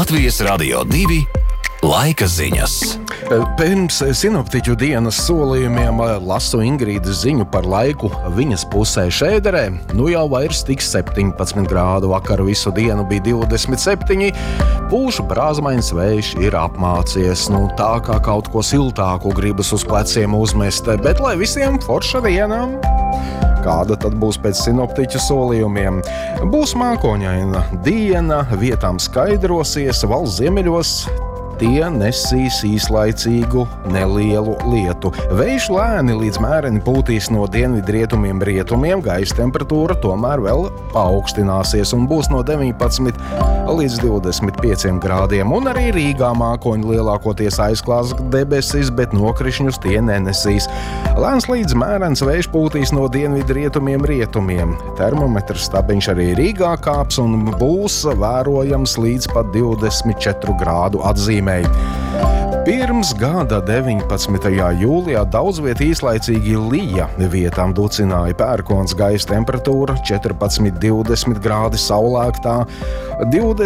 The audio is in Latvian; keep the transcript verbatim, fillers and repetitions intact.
Latvijas Radio divi laika ziņas. Pirms sinoptiķu dienas solījumiem lasu Ingrīdas ziņu par laiku viņas pusē Šēderē. Nu jau vairs tiks septiņpadsmit grādu, vakar visu dienu bija divdesmit septiņi. Pūš brāzmaiņas vējš ir apmācies, nu tā kā kaut ko siltāku gribas uz pleciem uzmest, bet lai visiem forša diena. Kāda tad būs pēc sinoptiķu solījumiem? Būs mākoņaina diena, vietām skaidrosies, valsts ziemeļos tie nesīs īslaicīgu nelielu lietu. Vējš lēni līdz mēreni pūtīs no dienvidrietumiem rietumiem, gaisa temperatūra tomēr vēl paaugstināsies un būs no deviņpadsmit līdz divdesmit pieciem grādiem. Un arī Rīgā mākoņi lielākoties aizklās debesis, bet nokrišņus tie nenesīs. Lēns līdz mērens vējš pūtīs no dienvidrietumiem rietumiem. Termometrs stabiņš arī Rīgā kāps un būs vērojams līdz pat divdesmit četru grādu atzīmē. Pirms gada deviņpadsmitajā jūlijā daudz viet īslaicīgi lija, vietām ducināja pērkons, gaisa temperatūra četrpadsmit divdesmit grādi saulēktā, divdesmit